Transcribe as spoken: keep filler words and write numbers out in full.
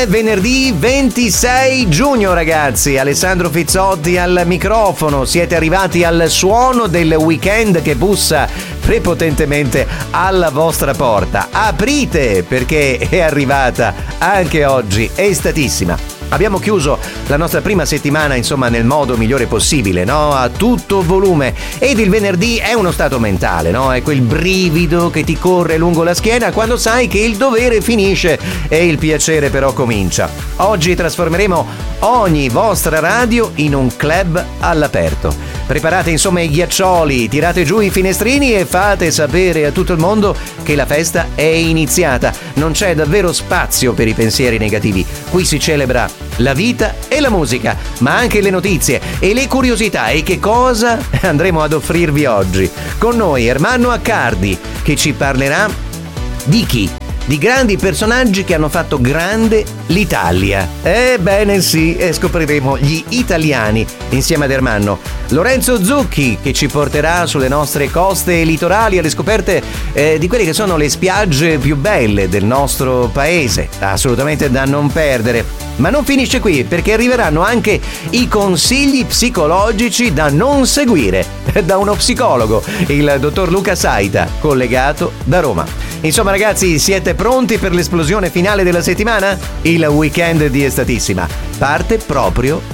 Venerdì ventisei giugno, ragazzi. Alessandro Fizzotti al microfono. Siete arrivati al suono del weekend che bussa prepotentemente alla vostra porta. Aprite, perché è arrivata anche oggi estatissima. Abbiamo chiuso la nostra prima settimana, insomma, nel modo migliore possibile, no? A tutto volume. Ed il venerdì è uno stato mentale, no? È quel brivido che ti corre lungo la schiena quando sai che il dovere finisce e il piacere però comincia. Oggi trasformeremo ogni vostra radio in un club all'aperto. Preparate insomma i ghiaccioli, tirate giù i finestrini e fate sapere a tutto il mondo che la festa è iniziata. Non c'è davvero spazio per i pensieri negativi. Qui si celebra la vita e la musica, ma anche le notizie e le curiosità. E che cosa andremo ad offrirvi oggi? Con noi Ermanno Accardi, che ci parlerà di chi? Di grandi personaggi che hanno fatto grande l'Italia. Ebbene sì, e scopriremo gli italiani insieme ad Ermanno. Lorenzo Zucchi, che ci porterà sulle nostre coste litorali alle scoperte eh, di quelle che sono le spiagge più belle del nostro paese. Assolutamente da non perdere. Ma non finisce qui, perché arriveranno anche i consigli psicologici da non seguire da uno psicologo, il dottor Luca Saita, collegato da Roma. Insomma, ragazzi, siete pronti per l'esplosione finale della settimana? Il weekend di Estatissima parte proprio